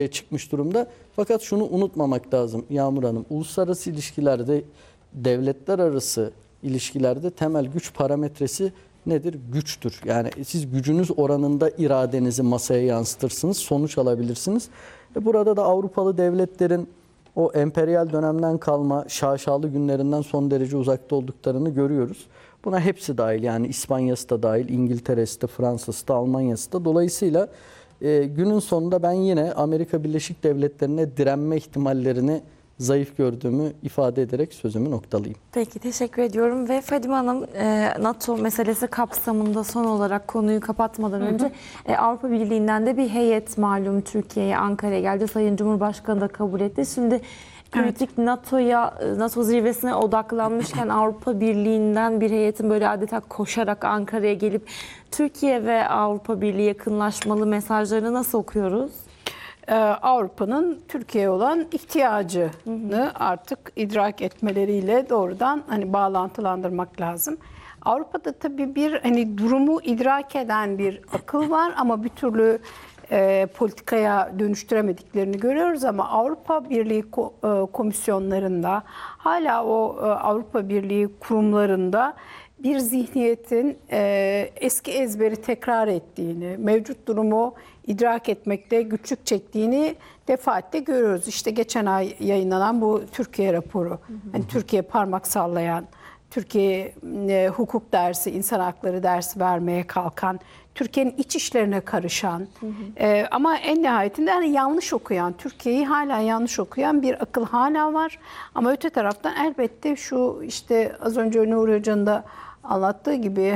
çıkmış durumda. Fakat şunu unutmamak lazım Yağmur Hanım. Uluslararası ilişkilerde, devletler arası ilişkilerde temel güç parametresi nedir? Güçtür. Yani siz gücünüz oranında iradenizi masaya yansıtırsınız, sonuç alabilirsiniz. Burada da Avrupalı devletlerin o emperyal dönemden kalma şaşalı günlerinden son derece uzakta olduklarını görüyoruz. Buna hepsi dahil, yani İspanya'sı da dahil, İngiltere'si de, Fransa'sı da, Almanya'sı da. Dolayısıyla günün sonunda ben yine Amerika Birleşik Devletleri'ne direnme ihtimallerini zayıf gördüğümü ifade ederek sözümü noktalayayım. Peki, teşekkür ediyorum. Ve Fadime Hanım, NATO meselesi kapsamında son olarak konuyu kapatmadan önce Avrupa Birliği'nden de bir heyet malum Türkiye'ye, Ankara'ya geldi. Sayın Cumhurbaşkanı da kabul etti. Şimdi kritik NATO zirvesine odaklanmışken Avrupa Birliği'nden bir heyetin böyle adeta koşarak Ankara'ya gelip Türkiye ve Avrupa Birliği yakınlaşmalı mesajlarını nasıl okuyoruz? Avrupa'nın Türkiye'ye olan ihtiyacını artık idrak etmeleriyle doğrudan bağlantılandırmak lazım. Avrupa'da tabii bir durumu idrak eden bir akıl var ama bir türlü politikaya dönüştüremediklerini görüyoruz ama Avrupa Birliği komisyonlarında, hala o Avrupa Birliği kurumlarında bir zihniyetin eski ezberi tekrar ettiğini, mevcut durumu idrak etmekte güçlük çektiğini defaatle görüyoruz. İşte geçen ay yayınlanan bu Türkiye raporu, Türkiye parmak sallayan, Türkiye hukuk dersi, insan hakları dersi vermeye kalkan, Türkiye'nin iç işlerine karışan ama en nihayetinde yanlış okuyan, Türkiye'yi hala yanlış okuyan bir akıl hala var. Ama öte taraftan elbette şu işte az önce Nuri Hoca'nın da anlattığı gibi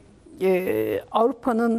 Avrupa'nın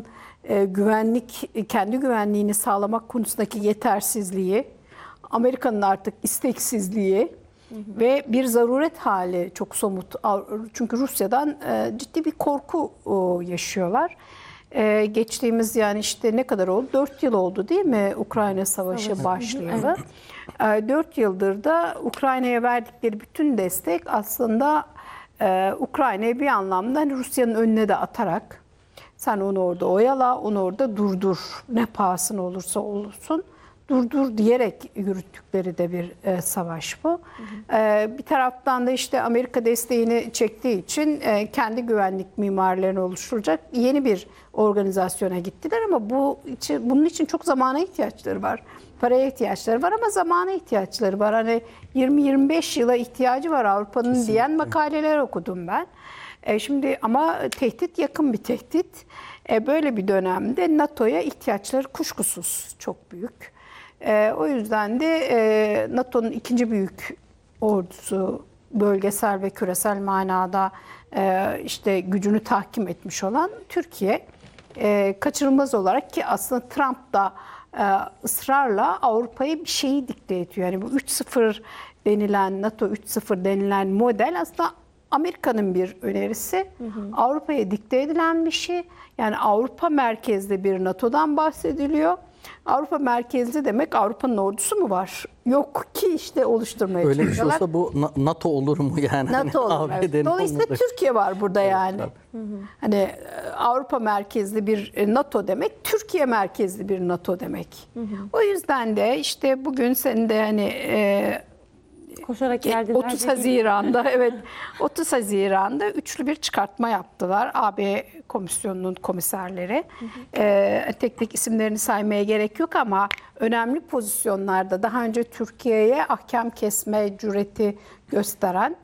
kendi güvenliğini sağlamak konusundaki yetersizliği, Amerika'nın artık isteksizliği ve bir zaruret hali çok somut. Çünkü Rusya'dan ciddi bir korku yaşıyorlar. Geçtiğimiz işte ne kadar oldu? 4 yıl oldu değil mi Ukrayna Savaşı başlayalı? Evet. 4 yıldır da Ukrayna'ya verdikleri bütün destek aslında Ukrayna'yı bir anlamda Rusya'nın önüne de atarak sen onu orada oyala, onu orada durdur. Ne pahasına olursa olsun durdur diyerek yürüttükleri de bir savaş bu. Bir taraftan da işte Amerika desteğini çektiği için kendi güvenlik mimarlarını oluşturacak yeni bir organizasyona gittiler ama bunun için çok zamana ihtiyaçları var. Paraya ihtiyaçları var ama zamana ihtiyaçları var. 20-25 yıla ihtiyacı var Avrupa'nın diyen makaleler okudum ben. Şimdi ama tehdit yakın bir tehdit. Böyle bir dönemde NATO'ya ihtiyaçları kuşkusuz çok büyük. O yüzden de NATO'nun ikinci büyük ordusu, bölgesel ve küresel manada işte gücünü tahkim etmiş olan Türkiye kaçınılmaz olarak, ki aslında Trump da ısrarla Avrupa'ya bir şeyi dikte ediyor. Yani bu 3.0 denilen, NATO 3.0 denilen model aslında Amerika'nın bir önerisi. Avrupa'ya dikte edilen bir şey. Yani Avrupa merkezli bir NATO'dan bahsediliyor. Avrupa merkezli demek Avrupa'nın ordusu mu var? Yok ki işte oluşturmaya çalışıyorlar. çalışıyorlar. Öyle bir şey olsa bu NATO olur mu yani? NATO olur. Evet. Dolayısıyla Türkiye var burada yani. Evet, Avrupa merkezli bir NATO demek, Türkiye merkezli bir NATO demek. O yüzden de işte bugün senin de koşarak geldiler. 30 Haziran'da 30 Haziran'da üçlü bir çıkartma yaptılar AB komisyonunun komiserleri. Tek tek isimlerini saymaya gerek yok ama önemli pozisyonlarda daha önce Türkiye'ye ahkam kesme cüreti gösteren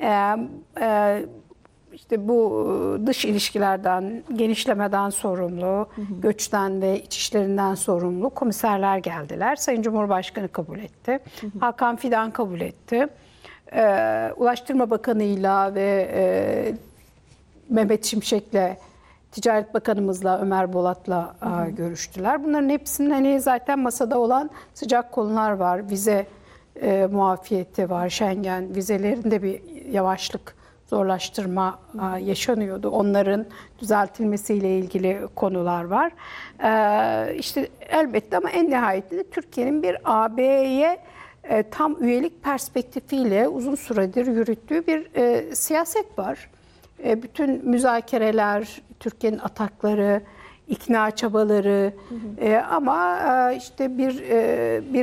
işte bu dış ilişkilerden, genişlemeden sorumlu, göçten ve iç işlerinden sorumlu komiserler geldiler. Sayın Cumhurbaşkanı kabul etti. Hakan Fidan kabul etti. Ulaştırma Bakanı'yla ve Mehmet Şimşek'le, Ticaret Bakanımızla, Ömer Bolat'la görüştüler. Bunların hepsinin zaten masada olan sıcak konular var. Vize muafiyeti var, Schengen vizelerinde bir yavaşlık, zorlaştırma yaşanıyordu. Onların düzeltilmesiyle ilgili konular var. İşte elbette ama en nihayetinde Türkiye'nin bir AB'ye tam üyelik perspektifiyle uzun süredir yürüttüğü bir siyaset var. Bütün müzakereler, Türkiye'nin atakları, ikna çabaları ama işte bir